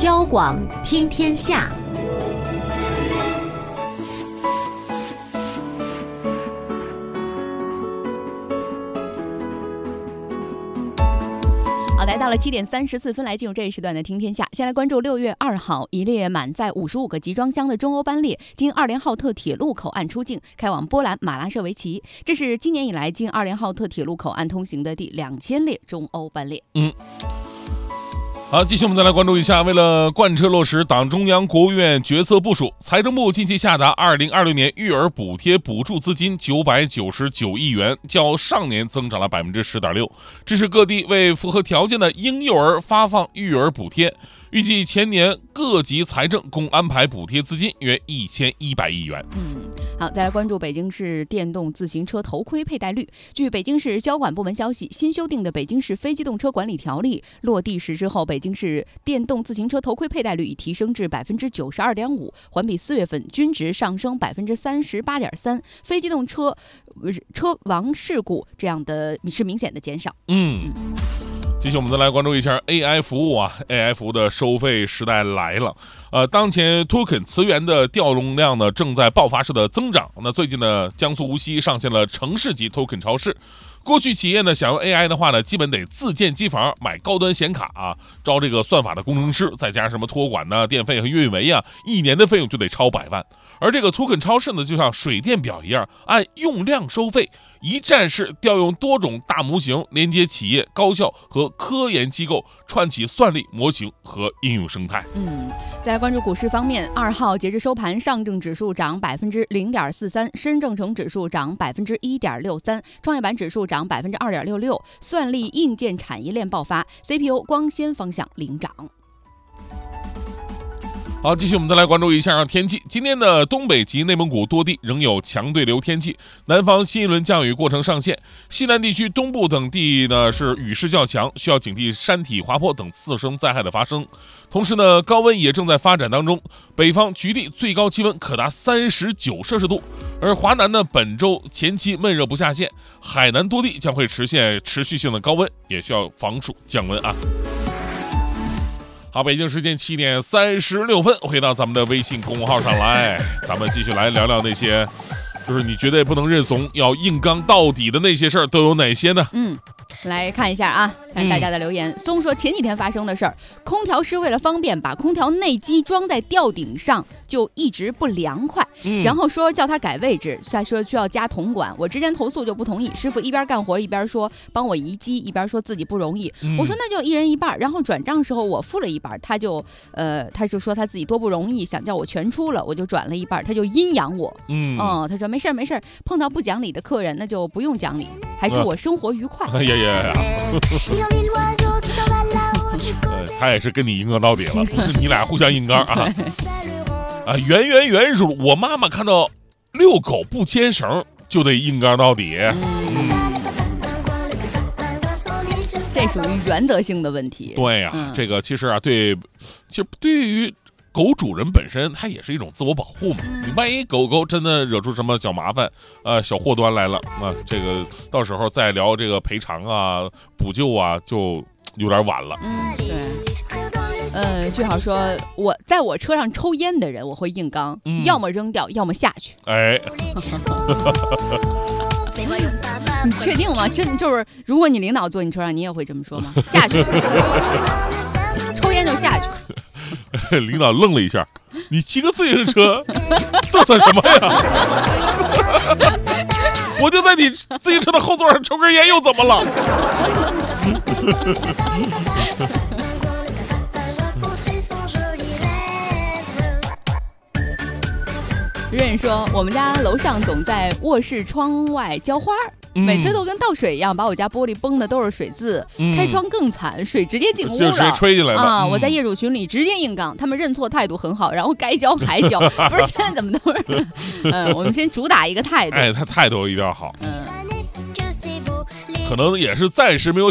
交广听天下。 来到了7点34分，来进入这一时段的听天下。先来关注6月2号，一列满载55个集装箱的中欧班列经2连浩特铁路口岸出境，开往波兰马拉舍维奇。这是今年以来经2连浩特铁路口岸通行的第2000列中欧班列。 好，继续我们再来关注一下，为了贯彻落实党中央、国务院决策部署，财政部近期下达2026年育儿补贴补助资金999亿元，较上年增长了10.6%，支持各地为符合条件的婴幼儿发放育儿补贴。预计前年各级财政共安排补贴资金约1100亿元。 好，再来关注北京市电动自行车头盔佩戴率。据北京市交管部门消息，新修订的北京市非机动车管理条例落地实施后，北京市电动自行车头盔佩戴率已提升至92.5%，环比4月份均值上升38.3%，非机动车车亡事故这样的是明显的减少。 继续我们再来关注一下 AI 服务，AI 服务的收费时代来了。当前 token 词源的调用量呢正在爆发式的增长。那最近呢，江苏无锡上线了城市级 token 超市。过去企业呢想用 AI 的话呢，基本得自建机房，买高端显卡招这个算法的工程师，再加上什么托管呢、电费和运维1年的费用就得超100万。而这个 token 超市呢，就像水电表一样，按用量收费，一站式调用多种大模型，连接企业、高校和科研机构，串起算力、模型和应用生态。 再来关注股市方面，2号截至收盘，上证指数涨0.43%，深证成指数涨1.63%，创业板指数涨2.66%。算力硬件产业链爆发 ，CPU 光纤方向领涨。 好，继续我们再来关注一下天气。今天的东北及内蒙古多地仍有强对流天气，南方新一轮降雨过程上线，西南地区东部等地呢是雨势较强，需要警惕山体滑坡等次生灾害的发生。同时呢，高温也正在发展当中，北方局地最高气温可达39摄氏度，而华南呢本周前期闷热不下线，海南多地将会实现持续性的高温，也需要防暑降温啊。好，北京时间7点36分，回到咱们的微信公众号上来，咱们继续来聊聊那些就是你绝对不能认怂，要硬刚到底的那些事儿都有哪些呢？ 来看一下看大家的留言。松说前几天发生的事儿，空调师为了方便把空调内机装在吊顶上，就一直不凉快，然后说叫他改位置，再说需要加铜管。我之前投诉就不同意，师傅一边干活一边说帮我移机，一边说自己不容易。我说那就一人一半，然后转账时候我付了一半，他就说他自己多不容易，想叫我全出了，我就转了一半，他就阴阳我。他说没事，碰到不讲理的客人那就不用讲理，还祝我生活愉快。 他也是跟你硬刚到底了，你俩互相硬刚圆说，我妈妈看到遛狗不牵绳就得硬刚到底。 这属于原则性的问题。 对呀，这个其实对于狗主人本身，它也是一种自我保护嘛。你万一狗狗真的惹出什么小麻烦，小祸端来了，这个到时候再聊这个赔偿补救就有点晚了。 对。句号说，在我车上抽烟的人，我会硬刚，要么扔掉，要么下去。你确定吗？真就是，如果你领导坐你车上，你也会这么说吗？下去，抽烟就下去。 领导愣了一下，你骑个自行车，这算什么呀？我就在你自行车的后座上抽根烟，又怎么了？ 任说，我们家楼上总在卧室窗外浇花，每次都跟倒水一样，把我家玻璃崩的都是水渍，开窗更惨，水直接进屋了， 就直接吹进来了我在业主群里直接硬刚，他们认错态度很好，然后该浇还浇，不是现在怎么都是，我们先主打一个态度， 他态度一定要好，可能也是暂时没有